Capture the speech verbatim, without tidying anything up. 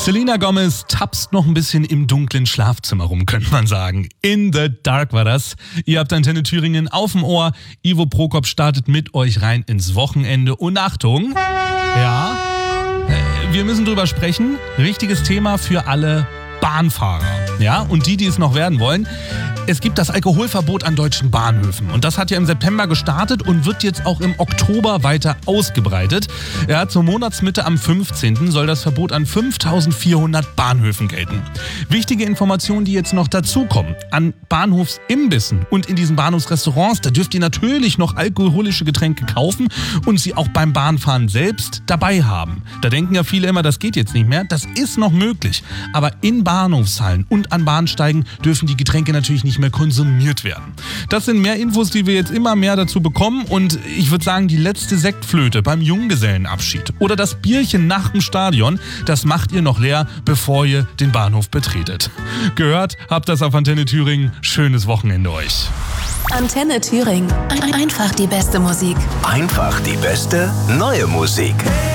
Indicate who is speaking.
Speaker 1: Selena Gomez tapst noch ein bisschen im dunklen Schlafzimmer rum, könnte man sagen. In the Dark war das. Ihr habt Antenne Thüringen auf dem Ohr. Ivo Prokop startet mit euch rein ins Wochenende. Und Achtung, ja, wir müssen drüber sprechen. Richtiges Thema für alle Bahnfahrer, ja, und die, die es noch werden wollen. Es gibt das Alkoholverbot an deutschen Bahnhöfen und das hat ja im September gestartet und wird jetzt auch im Oktober weiter ausgebreitet. Ja, zur Monatsmitte am fünfzehnten soll das Verbot an fünftausendvierhundert Bahnhöfen gelten. Wichtige Informationen, die jetzt noch dazukommen. An Bahnhofsimbissen und in diesen Bahnhofsrestaurants, da dürft ihr natürlich noch alkoholische Getränke kaufen und sie auch beim Bahnfahren selbst dabei haben. Da denken ja viele immer, das geht jetzt nicht mehr. Das ist noch möglich, aber in Bahnhofshallen und an Bahnsteigen dürfen die Getränke natürlich nicht mehr konsumiert werden. Das sind mehr Infos, die wir jetzt immer mehr dazu bekommen und ich würde sagen, die letzte Sektflöte beim Junggesellenabschied oder das Bierchen nach dem Stadion, das macht ihr noch leer, bevor ihr den Bahnhof betretet. Gehört habt das auf Antenne Thüringen. Schönes Wochenende euch.
Speaker 2: Antenne Thüringen. Einfach die beste Musik.
Speaker 3: Einfach die beste neue Musik.